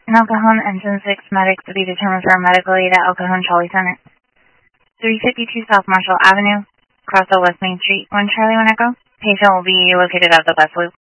In El Cajon, Engine 6 medics to be determined for medical aid at El Cajon Trolley Center. 352 South Marshall Avenue, cross of West Main Street. 1 Charlie 1 Echo. Patient will be located at the bus loop.